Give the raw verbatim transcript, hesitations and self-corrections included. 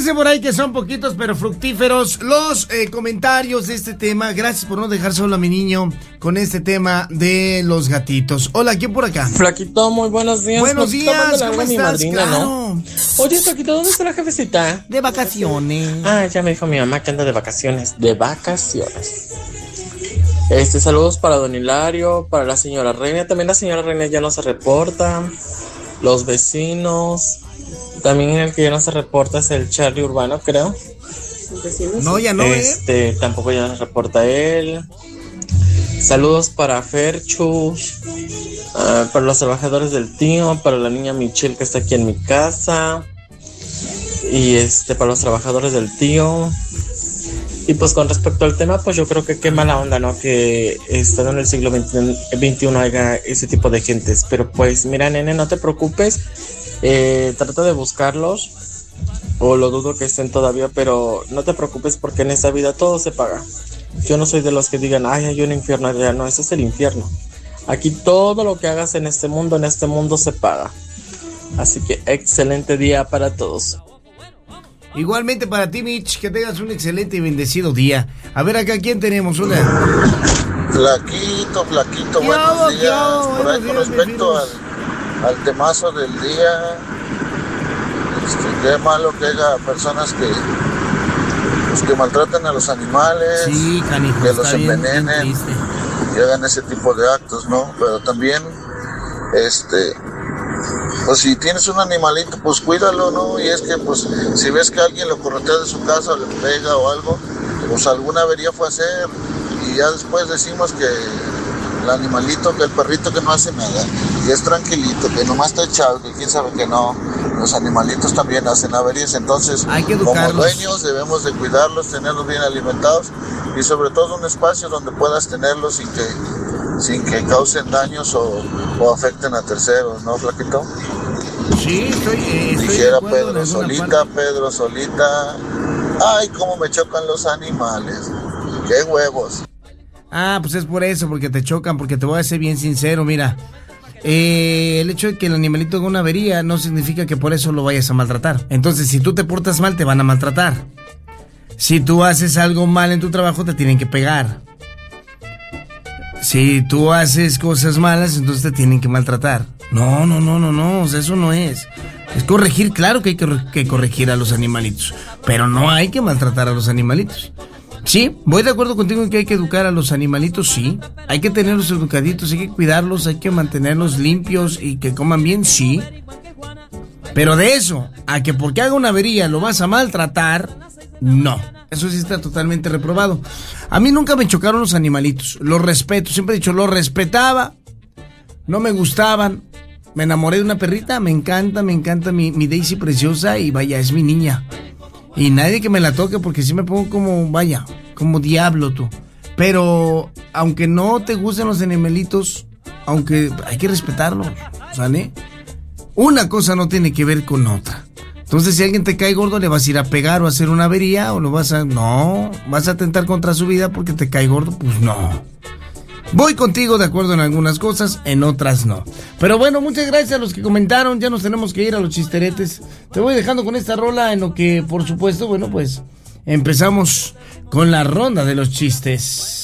Dice por ahí que son poquitos pero fructíferos los eh, comentarios de este tema. Gracias por no dejar solo a mi niño con este tema de los gatitos. Hola, ¿quién por acá? Flaquito, muy buenos días. Buenos días, ¿cómo estás? Mi madrina, claro. ¿no? Oye, Flaquito, ¿dónde está la jefecita? De vacaciones. Ah, ya me dijo mi mamá que anda de vacaciones. De vacaciones. Este, saludos para don Hilario, para la señora Reina. También la señora Reina ya no se reporta. Los vecinos. También el que ya no se reporta es el Charlie Urbano, creo. No, ya no, Este, ¿eh? tampoco ya se reporta él. Saludos para Ferchu, uh, para los trabajadores del tío, para la niña Michelle que está aquí en mi casa. Y este, para los trabajadores del tío. Y pues con respecto al tema, pues yo creo que qué mala onda, ¿no? Que estando en el siglo veintiuno haya ese tipo de gentes. Pero pues mira, nene, no te preocupes. Eh, trata de buscarlos, o lo dudo que estén todavía, pero no te preocupes porque en esta vida todo se paga. Yo no soy de los que digan, ay, hay un infierno allá. No, ese es el infierno. Aquí todo lo que hagas en este mundo, en este mundo se paga. Así que excelente día para todos. Igualmente para ti, Mitch, que tengas un excelente y bendecido día. A ver acá, ¿quién tenemos? Una. Flaquito, flaquito, Yo, buenos días. yo, Por ahí buenos con días, respecto al, al temazo del día, este, qué malo que haya personas que, pues, que maltraten a los animales, sí, canijo, que los bien, envenenen bien y hagan ese tipo de actos, ¿no? Pero también, este, pues si tienes un animalito, pues cuídalo, ¿no? Y es que, pues, si ves que alguien lo corretea de su casa o le pega o algo, pues alguna avería fue a hacer. Y ya después decimos que el animalito, que el perrito que no hace nada, y es tranquilito, que nomás está echado, que quién sabe que no. Los animalitos también hacen averías, entonces hay que como educarlos. dueños debemos de cuidarlos, tenerlos bien alimentados y sobre todo un espacio donde puedas tenerlos sin que, sin que causen daños o, o afecten a terceros, ¿no, Flaquito? Sí, estoy, eh, estoy Dijera Pedro Solita, Pedro Solita, ay, cómo me chocan los animales, qué huevos. Ah, pues es por eso, porque te chocan, porque te voy a ser bien sincero, mira. Eh, el hecho de que el animalito haga una avería no significa que por eso lo vayas a maltratar. Entonces, si tú te portas mal, te van a maltratar. Si tú haces algo mal en tu trabajo, te tienen que pegar. Si tú haces cosas malas, entonces te tienen que maltratar. No, no, no, no, no, o sea, eso no es. Es corregir, claro que hay que, que corregir a los animalitos, pero no hay que maltratar a los animalitos. Sí, voy de acuerdo contigo en que hay que educar a los animalitos, sí. Hay que tenerlos educaditos, hay que cuidarlos, hay que mantenerlos limpios y que coman bien, sí. Pero de eso, a que porque haga una avería lo vas a maltratar, no. Eso sí está totalmente reprobado. A mí nunca me chocaron los animalitos, los respeto, siempre he dicho, los respetaba, no me gustaban. Me enamoré de una perrita, me encanta, me encanta mi, mi Daisy preciosa y vaya, es mi niña. Y nadie que me la toque porque sí me pongo como, vaya, como diablo tú. Pero aunque no te gusten los animalitos, aunque hay que respetarlos, ¿sale? Una cosa no tiene que ver con otra. Entonces si alguien te cae gordo le vas a ir a pegar o a hacer una avería o lo vas a... No, vas a atentar contra su vida porque te cae gordo, pues no. Voy contigo de acuerdo en algunas cosas, en otras no. Pero bueno, muchas gracias a los que comentaron. Ya nos tenemos que ir a los chisteretes. Te voy dejando con esta rola en lo que, por supuesto, bueno, pues empezamos con la ronda de los chistes.